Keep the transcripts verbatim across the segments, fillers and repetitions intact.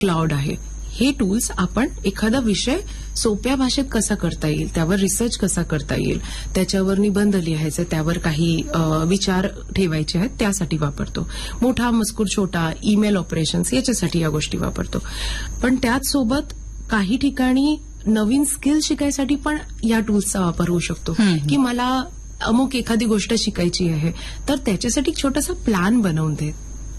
Cloud आहे. हे tools आपण एखादा विषय सोप्या भाषेत कसा करता येईल, त्यावर रिसर्च कसा करता येईल, त्याच्यावर निबंध लिहायचे, त्यावर काही विचार ठेवायचे आहेत त्यासाठी वापरतो. मोठा मजकूर छोटा, ईमेल ऑपरेशन्स याच्यासाठी या गोष्टी वापरतो. पण त्याचसोबत काही ठिकाणी नवीन स्किल शिकायसाठी पण या टूल्सचा वापर होऊ शकतो. की मला अमुक एखादी गोष्ट शिकायची आहे तर त्याच्यासाठी छोटासा प्लॅन बनवून दे.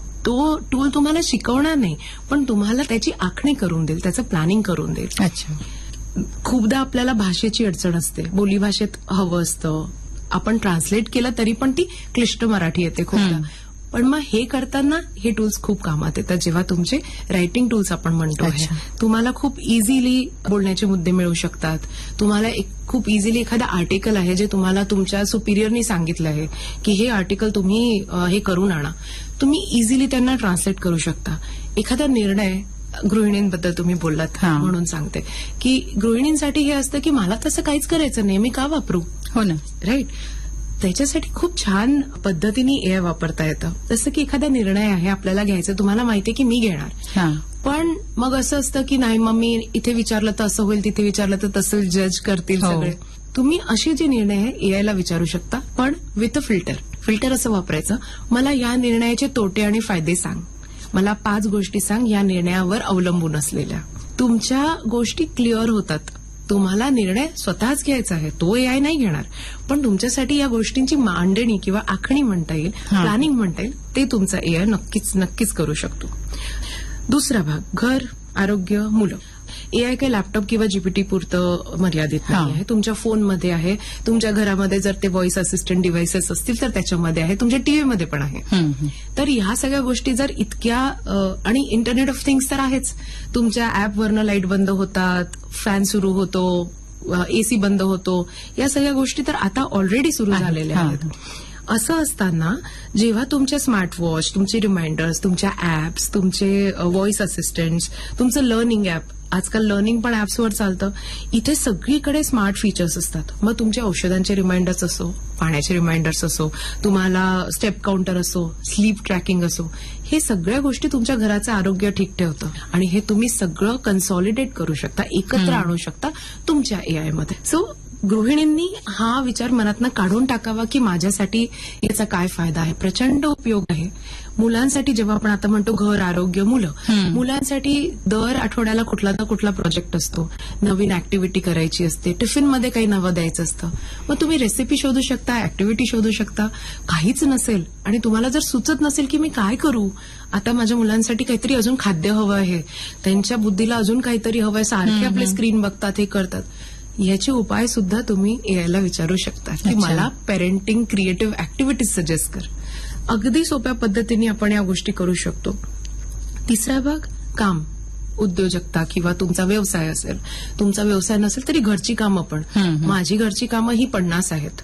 तो टूल तुम्हाला शिकवणार नाही पण तुम्हाला त्याची आखणी करून देईल, त्याचं प्लॅनिंग करून देईल. अच्छा. खूपदा आपल्याला भाषेची अडचण असते, बोलीभाषेत हवं असतं, आपण ट्रान्सलेट केलं तरी पण ती क्लिष्ट मराठी येते खूपदा. पण मग हे करताना हे टूल्स खूप कामात येतात. जेव्हा तुमचे रायटिंग टूल्स आपण म्हणतो आहे, तुम्हाला खूप इझिली बोलण्याचे मुद्दे मिळू शकतात. तुम्हाला एक खूप इझिली एखादा आर्टिकल आहे जे तुम्हाला तुमच्या सुपिरियरनी सांगितलं आहे की हे आर्टिकल तुम्ही हे करून आणा, तुम्ही इझिली त्यांना ट्रान्सलेट करू शकता. एखादा निर्णय, गृहिणींबद्दल तुम्ही बोललात म्हणून सांगते की गृहिणींसाठी हे असतं की मला तसं काहीच करायचं नाही, मी का वापरू. हो ना, राईट. त्याच्यासाठी खूप छान पद्धतीने एआय वापरता येतं. जसं की एखादा निर्णय आहे आपल्याला घ्यायचा, तुम्हाला माहितीये की मी घेणार, पण मग असं असतं की नाही मग मी इथे विचारलं तर असं होईल, तिथे विचारलं तर तसं जज करतील सगळे. तुम्ही असे जे निर्णय आहे एआयला विचारू शकता, पण विथ अ फिल्टर. फिल्टर असं वापरायचं, मला या निर्णयाचे तोटे आणि फायदे सांग, मला पाच गोष्टी सांग या निर्णयावर अवलंबून असलेल्या. तुमच्या गोष्टी क्लिअर होतात. तुम्हाला निर्णय स्वतःच घ्यायचा आहे, तो एआय नाही घेणार, पण तुमच्यासाठी या गोष्टींची मांडणी किंवा आखणी म्हणता येईल, प्लॅनिंग म्हणता येईल, ते तुमचा एआय नक्कीच नक्कीच करू शकतो. दुसरा भाग, घर, आरोग्य, मुलं. एआय काही लॅपटॉप किंवा जीपीटी पुरतं मर्यादित नाही आहे. तुमच्या फोनमध्ये आहे, तुमच्या घरामध्ये जर ते व्हॉइस असिस्टंट डिव्हाइसेस असतील तर त्याच्यामध्ये आहे, तुमच्या टीव्हीमध्ये पण आहे. तर ह्या सगळ्या गोष्टी जर इतक्या, आणि इंटरनेट ऑफ थिंग्स तर आहेच, तुमच्या ऍपवरनं लाईट बंद होतात, फॅन सुरू होतो, एसी बंद होतो, या सगळ्या गोष्टी तर आता ऑलरेडी सुरू झालेल्या आहेत. असं असताना जेव्हा तुमच्या स्मार्टवॉच, तुमचे रिमाइंडर्स, तुमच्या ऍप्स, तुमचे व्हॉइस असिस्टंट्स, तुमचं लर्निंग ऍप, आजकाल लर्निंग पण ऍप्सवर चालतं, इथे सगळीकडे स्मार्ट फीचर्स असतात. मग तुमच्या औषधांचे रिमाइंडर्स असो, पाण्याचे रिमाइंडर्स असो, तुम्हाला स्टेप काउंटर असो, स्लीप ट्रॅकिंग असो, हे सगळ्या गोष्टी तुमच्या घराचं आरोग्य ठीक ठेवतं. आणि हे तुम्ही सगळं कन्सॉलिडेट करू शकता, एकत्र आणू शकता तुमच्या एआयमध्ये. सो गृहिणींनी हा विचार मनातनं काढून टाकावा की माझ्यासाठी याचा काय फायदा आहे. प्रचंड उपयोग आहे. मुलांसाठी जेव्हा आपण आता म्हणतो घर, आरोग्य, मुलं, मुलांसाठी दर आठवड्याला कुठला ना कुठला प्रोजेक्ट असतो, नवीन ऍक्टिव्हिटी करायची असते, टिफिनमध्ये काही नवं द्यायचं असतं. मग तुम्ही रेसिपी शोधू शकता, ऍक्टिव्हिटी शोधू शकता. काहीच नसेल आणि तुम्हाला जर सुचत नसेल की मी काय करू, आता माझ्या मुलांसाठी काहीतरी अजून खाद्य हवं आहे, त्यांच्या बुद्धीला अजून काहीतरी हवं आहे, सारखे आपले स्क्रीन बघतात, हे करतात, याचे उपाय सुद्धा तुम्ही एआयला विचारू शकता की मला पेरेंटिंग क्रिएटिव्ह ऍक्टिव्हिटीज सजेस्ट कर. अगदी सोप्या पद्धतीने आपण या गोष्टी करू शकतो. तिसरा भाग, काम, उद्योजकता किंवा तुमचा व्यवसाय असेल. तुमचा व्यवसाय नसेल तरी घरची कामं पण. माझी घरची कामं ही पन्नास आहेत,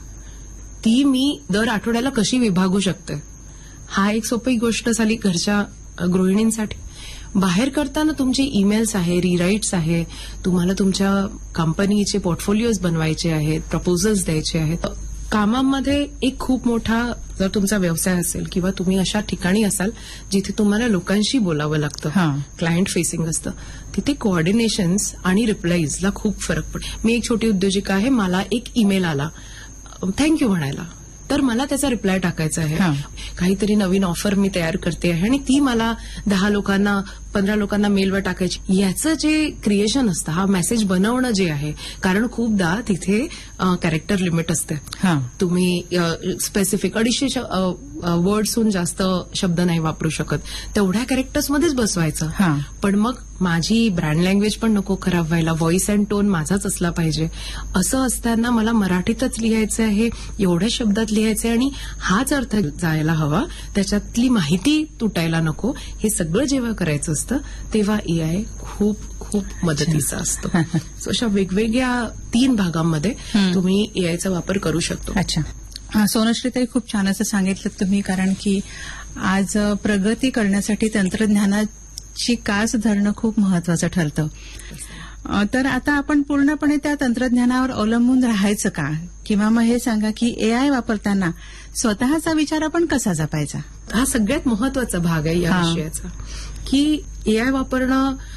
ती मी दर आठवड्याला कशी विभागू शकते, हा एक सोपी गोष्ट झाली घरच्या गृहिणींसाठी. बाहेर करताना तुमचे ईमेल्स आहे, रिराईट्स आहे, तुम्हाला तुमच्या कंपनीचे पोर्टफोलिओज बनवायचे आहेत, प्रपोजल्स द्यायचे आहेत. कामामध्ये एक खूप मोठा, जर तुमचा व्यवसाय असेल किंवा तुम्ही अशा ठिकाणी असाल जिथे तुम्हाला लोकांशी बोलावं लागतं, क्लायंट फेसिंग असतं, तिथे कोऑर्डिनेशन्स आणि रिप्लाईजला खूप फरक पडतो. मी एक छोटी उद्योजिका आहे, मला एक ईमेल आला थँक्यू म्हणायला, तर मला त्याचा रिप्लाय टाकायचा आहे. काहीतरी नवीन ऑफर मी तयार करते आहे आणि ती मला दहा लोकांना, पंधरा लोकांना मेलवर टाकायची. याचं जे क्रिएशन असतं, हा मेसेज बनवणं जे आहे, कारण खूपदा तिथे कॅरेक्टर लिमिट असते. तुम्ही स्पेसिफिक अडीचशे वर्ड्सहून जास्त शब्द नाही वापरू शकत, तेवढ्या कॅरेक्टर्समध्येच बसवायचं. पण मग माझी ब्रँड लँग्वेज पण नको खराब व्हायला, व्हॉइस अँड टोन माझाच असला पाहिजे. असं असताना मला मराठीतच लिहायचं आहे, एवढ्या शब्दात लिहायचं आणि हाच अर्थ जायला हवा, त्याच्यातली माहिती तुटायला नको. हे सगळं जेव्हा करायचं असतं तेव्हा एआय खूप खूप मदतीचा असतो. सो अशा वेगवेगळ्या तीन भागांमध्ये तुम्ही एआयचा वापर करू शकतो. अच्छा, सोनश्रीताई, खूप छान असं सांगितलं तुम्ही, कारण की आज प्रगती करण्यासाठी तंत्रज्ञानाची कास धरणं खूप महत्वाचं ठरतं. तर आता आपण पूर्णपणे त्या तंत्रज्ञानावर अवलंबून राहायचं का, किंवा मग हे सांगा की एआय वापरताना स्वतःचा विचार आपण कसा जपायचा. हा सगळ्यात महत्वाचा भाग आहे या विषयाचा, की एआय वापरणं